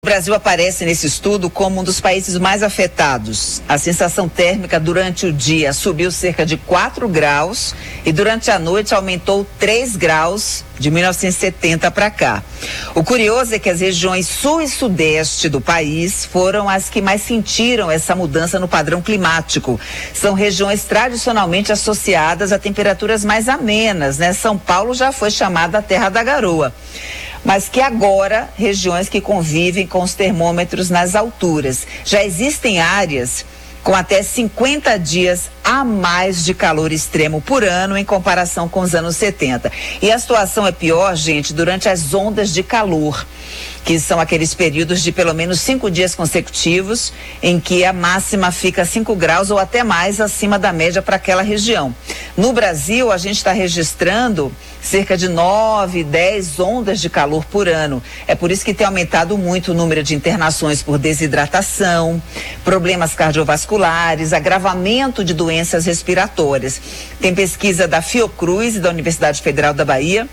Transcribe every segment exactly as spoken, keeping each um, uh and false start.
O Brasil aparece nesse estudo como um dos países mais afetados. A sensação térmica durante o dia subiu cerca de quatro graus e durante a noite aumentou três graus de mil novecentos e setenta para cá. O curioso é que as regiões sul e sudeste do país foram as que mais sentiram essa mudança no padrão climático. São regiões tradicionalmente associadas a temperaturas mais amenas, né? São Paulo já foi chamada a terra da garoa, mas que agora, regiões que convivem com os termômetros nas alturas. Já existem áreas com até cinquenta dias a mais de calor extremo por ano em comparação com os anos setenta. E a situação é pior, gente, durante as ondas de calor, que são aqueles períodos de pelo menos cinco dias consecutivos em que a máxima fica cinco graus ou até mais acima da média para aquela região. No Brasil, a gente está registrando cerca de nove, dez ondas de calor por ano. É por isso que tem aumentado muito o número de internações por desidratação, problemas cardiovasculares, agravamento de doenças respiratórias. Tem pesquisa da Fiocruz e da Universidade Federal da Bahia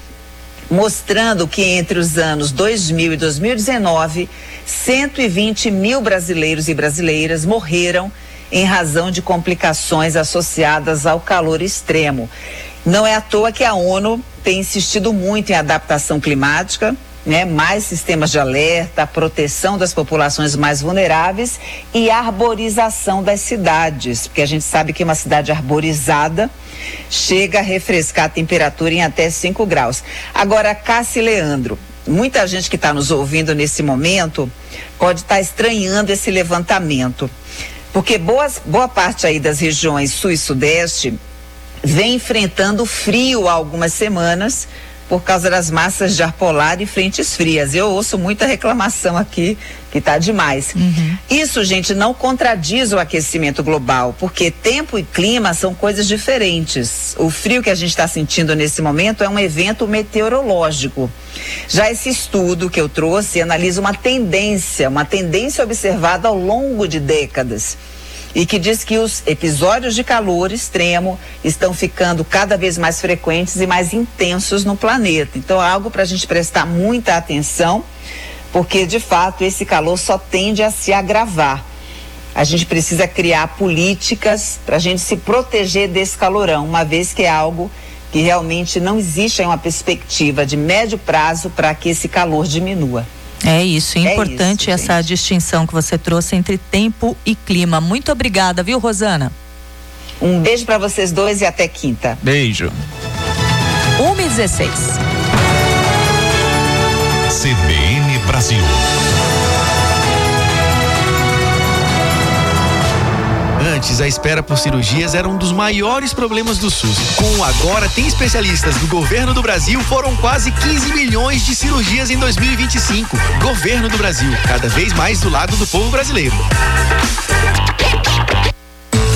mostrando que entre os anos dois mil e dois mil e dezenove, cento e vinte mil brasileiros e brasileiras morreram em razão de complicações associadas ao calor extremo. Não é à toa que a ONU tem insistido muito em adaptação climática, né? Mais sistemas de alerta, proteção das populações mais vulneráveis e arborização das cidades, porque a gente sabe que uma cidade arborizada chega a refrescar a temperatura em até cinco graus. Agora, Cássia e Leandro, muita gente que está nos ouvindo nesse momento pode estar tá estranhando esse levantamento, porque boas, boa parte aí das regiões sul e sudeste vem enfrentando frio há algumas semanas por causa das massas de ar polar e frentes frias. Eu ouço muita reclamação aqui que tá demais. Uhum. Isso, gente, não contradiz o aquecimento global, porque tempo e clima são coisas diferentes. O frio que a gente está sentindo nesse momento é um evento meteorológico. Já esse estudo que eu trouxe analisa uma tendência, uma tendência observada ao longo de décadas, e que diz que os episódios de calor extremo estão ficando cada vez mais frequentes e mais intensos no planeta. Então é algo para a gente prestar muita atenção, porque de fato esse calor só tende a se agravar. A gente precisa criar políticas para a gente se proteger desse calorão, uma vez que é algo que realmente não existe uma perspectiva de médio prazo para que esse calor diminua. É isso, é importante é isso, essa gente. distinção que você trouxe entre tempo e clima. Muito obrigada, viu, Rosana? Um beijo para vocês dois e até quinta. Beijo. uma e dezesseis. C B N Brasil. Antes, a espera por cirurgias era um dos maiores problemas do SUS. Com o Agora Tem Especialistas do Governo do Brasil, foram quase quinze milhões de cirurgias em dois mil e vinte e cinco. Governo do Brasil, cada vez mais do lado do povo brasileiro.